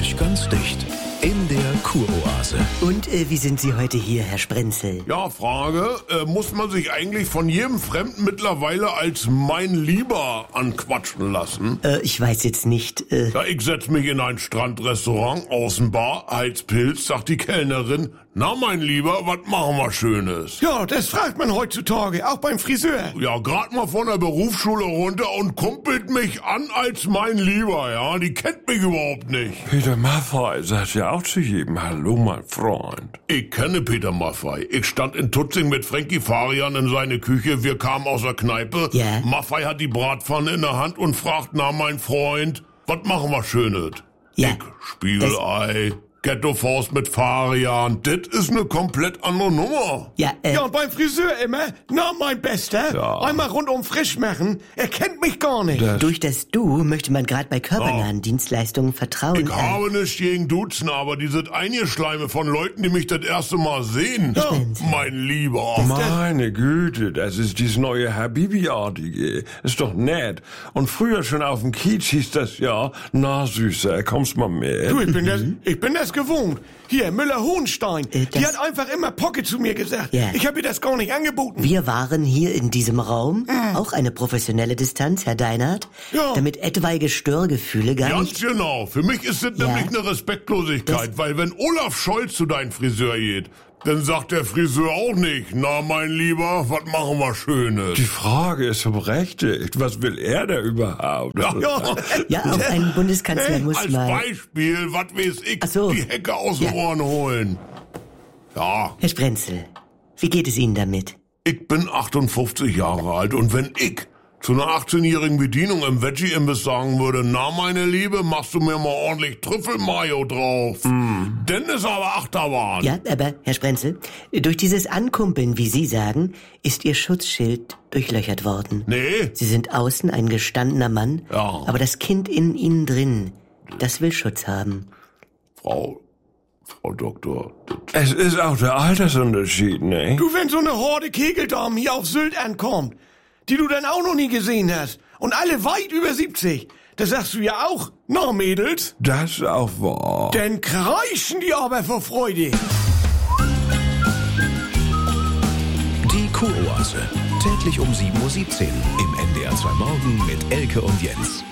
sich ganz dicht in der Kuroase. Und wie sind Sie heute hier, Herr Sprenzel? Ja, Frage, muss man sich eigentlich von jedem Fremden mittlerweile als mein Lieber anquatschen lassen? Ich weiß jetzt nicht. Ja, ich setz mich in ein Strandrestaurant, Außenbar, Heizpilz, sagt die Kellnerin, na mein Lieber, was machen wir Schönes? Ja, das fragt man heutzutage, auch beim Friseur. Ja, grad mal von der Berufsschule runter und kumpelt mich an als mein Lieber, ja, die kennt mich überhaupt nicht. Peter Maffay sagt ja auch zu jedem, hallo mein Freund. Ich kenne Peter Maffay. Ich stand in Tutzing mit Frankie Farian in seine Küche, wir kamen aus der Kneipe. Ja. Maffay hat die Bratpfanne in der Hand und fragt, na mein Freund, was machen wir Schönes? Ja. Ich, Spiegelei, Ghetto-Faust mit Farian, das ist eine komplett andere Nummer. Ja, Ja, und beim Friseur immer, na mein Bester, Ja. einmal rundum frisch machen, er kennt mich gar nicht. durch das Du möchte man gerade bei körpernahen Dienstleistungen Vertrauen. Ich habe nichts gegen Duzen, aber dieses Eingeschleime von Leuten, die mich das erste Mal sehen, mein Lieber. Meine Güte, das ist dieses neue Habibi-artige. Ist doch nett. Und früher schon auf dem Kiez hieß das ja, na Süßer, kommst mal mit. Du, ich bin das gewohnt. Hier, Müller-Hohenstein, die das- hat einfach immer Pocke zu mir gesagt. Ja. Ich habe ihr das gar nicht angeboten. Wir waren hier in diesem Raum, auch eine professionelle Distanz, Herr Deinert, Ja. damit etwaige Störgefühle gar Ganz nicht... genau. Für mich ist das Ja. nämlich eine Respektlosigkeit, weil wenn Olaf Scholz zu deinem Friseur geht, dann sagt der Friseur auch nicht, na mein Lieber, was machen wir Schönes? Die Frage ist so berechtigt. Was will er da überhaupt? Ja. Ja, auch ein Bundeskanzler muss Als mal... Beispiel, was weiß ich, Ach so. die Hecke aus den Ja. Ohren holen. Ja, Herr Sprenzel, wie geht es Ihnen damit? ich bin 58 Jahre alt und wenn ich zu einer 18-jährigen Bedienung im Veggie-Imbiss sagen würde, na meine Liebe, machst du mir mal ordentlich Trüffelmayo drauf. Dann ist aber Achterbahn. Ja, aber, Herr Sprenzel, durch dieses Ankumpeln, wie Sie sagen, ist Ihr Schutzschild durchlöchert worden. Nee, Sie sind außen ein gestandener Mann, Ja. aber das Kind in Ihnen drin, das will Schutz haben. Frau Doktor, das Es ist auch der Altersunterschied, ne? Du, wenn so eine Horde Kegeldamen hier auf Sylt ankommt, die du dann auch noch nie gesehen hast, und alle weit über 70, da sagst du ja auch, na Mädels, Das ist auch wahr. dann kreischen die aber vor Freude. Die Kuroase. Täglich um 7:17 Uhr im NDR 2 Morgen mit Elke und Jens.